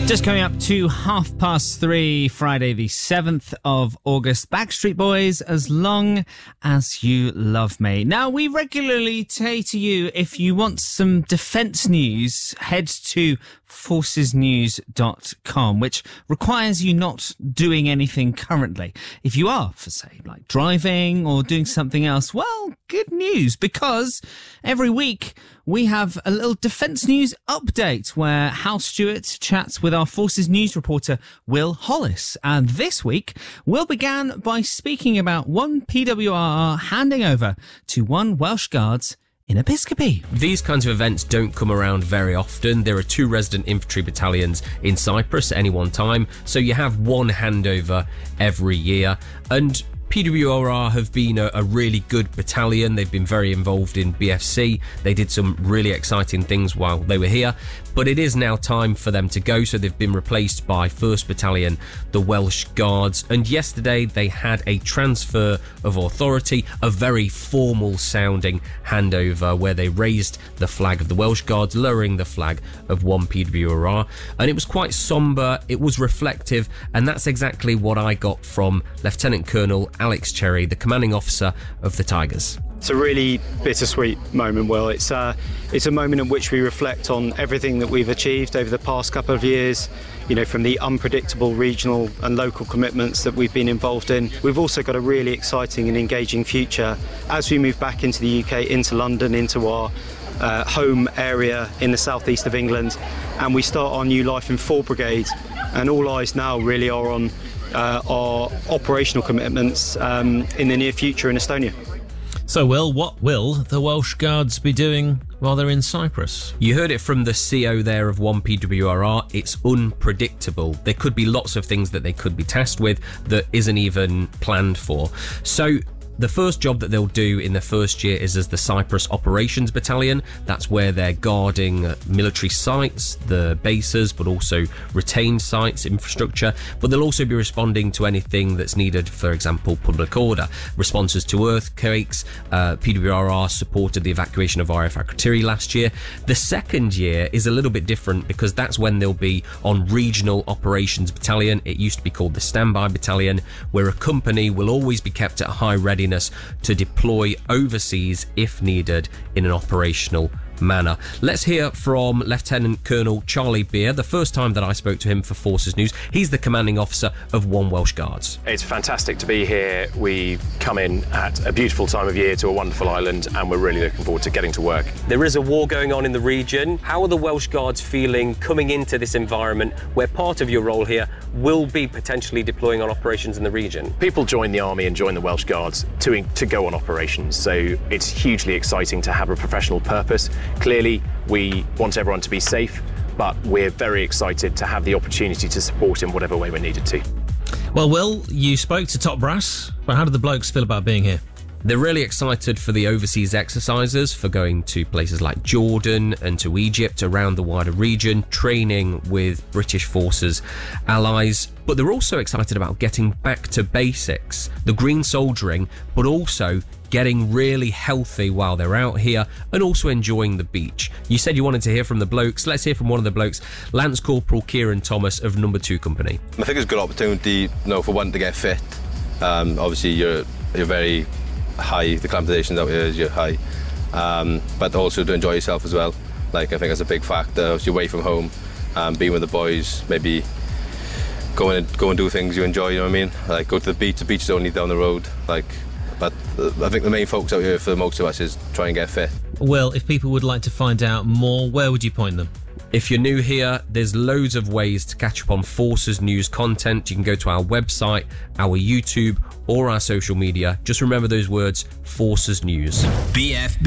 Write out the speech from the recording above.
Just coming up to 3:30, Friday the 7th of August. Backstreet Boys, As Long As You Love Me. Now, we regularly say to you, if you want some defence news, head to forcesnews.com, which requires you not doing anything currently. If you are, for say, like driving or doing something else, well, good news, because every week we have a little defence news update where Hal Stewart chats with our Forces News reporter Will Hollis. And this week, Will began by speaking about one PWRR handing over to one Welsh Guards in Episcopi. These kinds of events don't come around very often. There are 2 resident infantry battalions in Cyprus at any one time, so you have one handover every year. And PWRR have been a really good battalion. They've been very involved in BFC. They did some really exciting things while they were here, but it is now time for them to go, so they've been replaced by 1st Battalion, the Welsh Guards, and yesterday they had a transfer of authority, a very formal sounding handover where they raised the flag of the Welsh Guards, lowering the flag of 1 PWRR, and it was quite sombre, it was reflective, and that's exactly what I got from Lieutenant Colonel Alex Cherry, the commanding officer of the Tigers. It's a really bittersweet moment, Will. It's a moment in which we reflect on everything that we've achieved over the past couple of years, you know, from the unpredictable regional and local commitments that we've been involved in. We've also got a really exciting and engaging future as we move back into the UK, into London, into our home area in the southeast of England, and we start our new life in 4 Brigade, and all eyes now really are on our operational commitments in the near future in Estonia. So, Will, what will the Welsh Guards be doing while they're in Cyprus? You heard it from the CO there of 1 PWRR. It's unpredictable. There could be lots of things that they could be tasked with that isn't even planned for. So the first job that they'll do in their first year is as the Cyprus Operations Battalion. That's where they're guarding military sites, the bases, but also retained sites, infrastructure. But they'll also be responding to anything that's needed, for example, public order. Responses to earthquakes. PWRR supported the evacuation of RAF Akrotiri last year. The second year is a little bit different because that's when they'll be on Regional Operations Battalion. It used to be called the Standby Battalion, where a company will always be kept at a high readiness to deploy overseas if needed in an operational manner. Let's hear from Lieutenant Colonel Charlie Beer, the first time that I spoke to him for Forces News. He's the commanding officer of 1 Welsh Guards. It's fantastic to be here. We've come in at a beautiful time of year to a wonderful island, and we're really looking forward to getting to work. There is a war going on in the region. How are the Welsh Guards feeling coming into this environment where part of your role here will be potentially deploying on operations in the region? People join the army and join the Welsh Guards to go on operations, so it's hugely exciting to have a professional purpose. Clearly, we want everyone to be safe, but we're very excited to have the opportunity to support in whatever way we're needed to. Well, Will, you spoke to top brass, but how do the blokes feel about being here? They're really excited for the overseas exercises, for going to places like Jordan and to Egypt, around the wider region, training with British forces allies. But they're also excited about getting back to basics, the green soldiering, but also getting really healthy while they're out here and also enjoying the beach. You said you wanted to hear from the blokes. Let's hear from one of the blokes, Lance Corporal Kieran Thomas of Number 2 Company. I think it's a good opportunity, for one to get fit. Obviously, you're very high, the acclimatizations out here, you're high, but also to enjoy yourself as well. I think that's a big factor. Obviously, away from home, being with the boys, maybe go and do things you enjoy, you know what I mean? Go to the beach is only down the road, but I think the main focus out here for most of us is try and get fit. Well, if people would like to find out more, where would you point them? If you're new here, there's loads of ways to catch up on Forces News content. You can go to our website, our YouTube, or our social media. Just remember those words, Forces News. BFB.